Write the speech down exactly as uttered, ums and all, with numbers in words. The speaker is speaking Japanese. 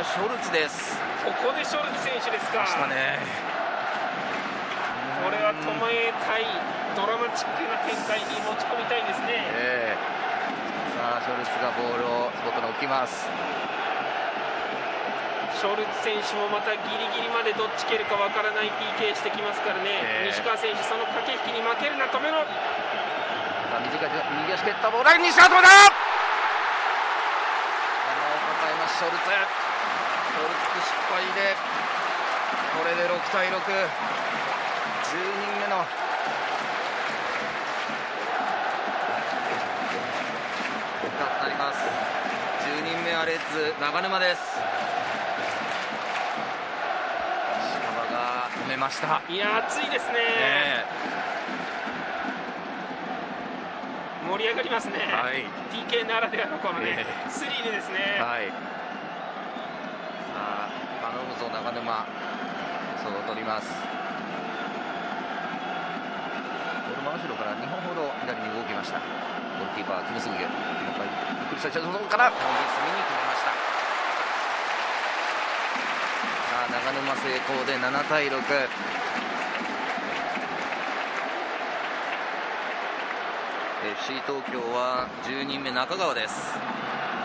ショルツです。 ここでショルツ選手ですか。 ましたね。 これはともえたいドラマチックな展開に持ち込みたいですね。 えー、さあショルツがボールを外に置きます。 ショルツ選手もまたギリギリまでどっち蹴るかわからない ピーケー してきますからね、えー、西川選手その駆け引きに負けるな、止めろ。さあ短い右足蹴ったボール、西川止めた。山を抱えますショルツ。ショルツ失敗でこれでろくたいろく、じゅうにんめのとなります。じゅうにんめはレッズ長沼です。石川が止めました。 いや熱いですね、ね盛り上がりますね、はい、ピーケー ならではのこのね、ねスリルですね。 はい、さあ頼むぞ長沼、そう取ります。ボール真後ろからにほんほど左に動きました。ゴールキーパーキムスギゲ、もう一回ゆっくりしたそこから隅に決めました。さあ長沼成功でななたいろく。 エフシー 東京はじゅうにんめ中川です。